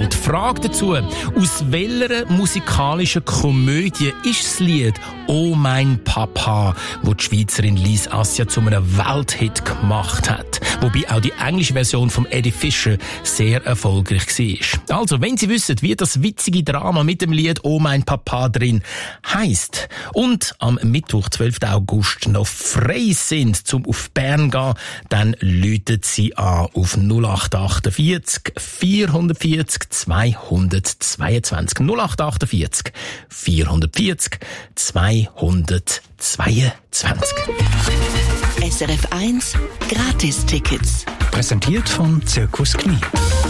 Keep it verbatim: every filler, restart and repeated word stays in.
Gold. Die Frage dazu, aus welcher musikalischen Komödie ist das Lied «Oh mein Papa», wo die Schweizerin Lise Assia zu einem Welthit gemacht hat. Wobei auch die englische Version von Eddie Fischer sehr erfolgreich war. Also, wenn Sie wissen, wie das witzige Drama mit dem Lied «Oh mein Papa» drin heisst und am Mittwoch, zwölften August, noch frei sind, zum auf Bern gehen, dann läutet Sie an auf null acht achtundvierzig, vierhundertvierzig, zweihundertzweiundzwanzig. null acht achtundvierzig, vierhundertvierzig, zweihundertzweiundzwanzig. S R F eins Gratis-Tickets. Präsentiert von Zirkus Knie.